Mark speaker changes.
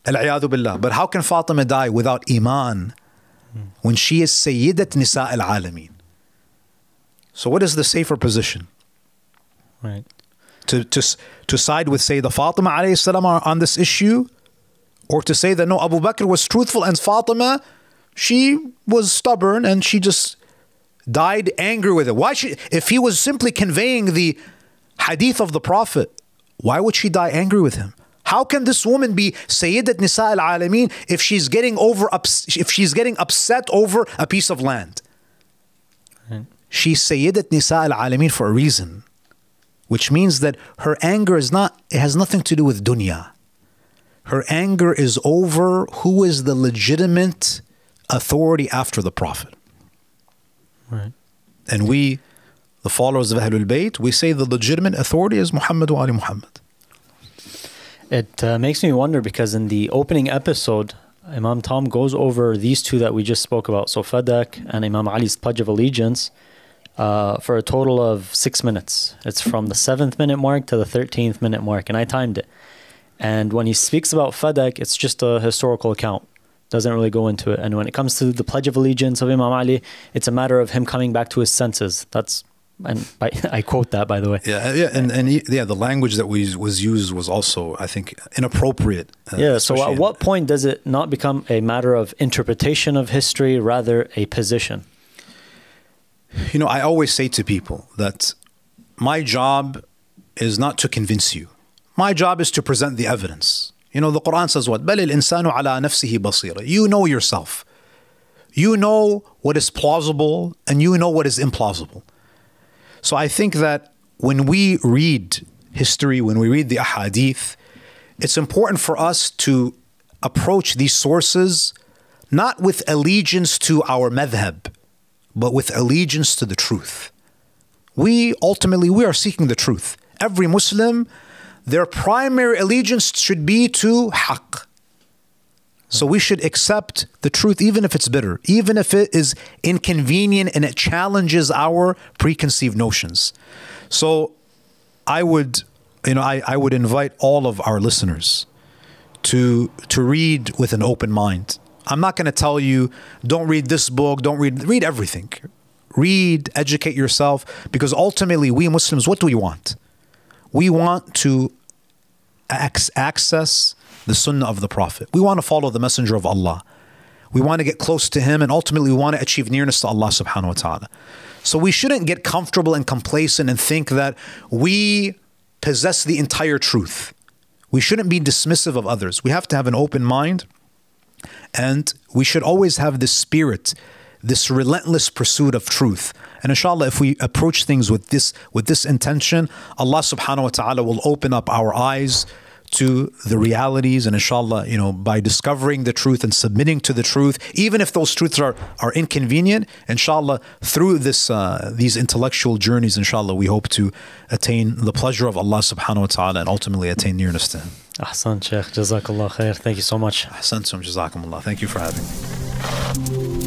Speaker 1: Al-iyadu billah. But how can Fatima die without iman when she is Sayyidat Nisa al-Alameen? So what is the safer position?
Speaker 2: Right.
Speaker 1: To side with Sayyidah Fatima alayhi salam on this issue, or to say that no, Abu Bakr was truthful and Fatima, she was stubborn and she just died angry with it. If he was simply conveying the hadith of the Prophet, why would she die angry with him? How can this woman be Sayyidat Nisa al-Alameen if she's getting upset over a piece of land?
Speaker 2: Right.
Speaker 1: She's Sayyidat Nisa al-Alameen for a reason, which means that her anger it has nothing to do with dunya. Her anger is over who is the legitimate authority after the Prophet.
Speaker 2: Right.
Speaker 1: And we, the followers of Ahlul Bayt, we say the legitimate authority is Muhammad wa Ali Muhammad.
Speaker 2: It makes me wonder, because in the opening episode, Imam Tom goes over these two that we just spoke about, so Fadak and Imam Ali's Pledge of Allegiance, for a total of 6 minutes. It's from the 7th minute mark to the 13th minute mark, and I timed it. And when he speaks about Fadak, it's just a historical account. Doesn't really go into it. And when it comes to the Pledge of Allegiance of Imam Ali, it's a matter of him coming back to his senses. I quote that, by the way.
Speaker 1: The language that was used was also, I think, inappropriate.
Speaker 2: So at what point does it not become a matter of interpretation of history, rather a position?
Speaker 1: You know, I always say to people that my job is not to convince you. My job is to present the evidence. You know, the Quran says what? بَلِ الْإِنسَانُ عَلَى نَفْسِهِ بَصِيرًا. You know yourself. You know what is plausible and you know what is implausible. So I think that when we read history, when we read the ahadith, it's important for us to approach these sources not with allegiance to our madhab, but with allegiance to the truth. We are seeking the truth. Every Muslim, their primary allegiance should be to haqq. So we should accept the truth even if it's bitter, even if it is inconvenient and it challenges our preconceived notions. So I would invite all of our listeners to read with an open mind. I'm not going to tell you, don't read this book, read everything. Read, educate yourself, because ultimately we Muslims, what do we want? We want to access the sunnah of the Prophet. We want to follow the messenger of Allah. We want to get close to him, and ultimately we want to achieve nearness to Allah subhanahu wa ta'ala. So we shouldn't get comfortable and complacent and think that we possess the entire truth. We shouldn't be dismissive of others. We have to have an open mind, and we should always have this spirit, this relentless pursuit of truth. And inshallah, if we approach things with this intention, Allah subhanahu wa ta'ala will open up our eyes to the realities, and inshallah, by discovering the truth and submitting to the truth, even if those truths are inconvenient, inshallah, through these intellectual journeys, inshallah, we hope to attain the pleasure of Allah subhanahu wa ta'ala and ultimately attain nearness to him.
Speaker 2: Ahsan, Shaykh. Jazakallah khair. Thank you so much.
Speaker 1: Ahsantum, jazakumullah. Thank you for having me.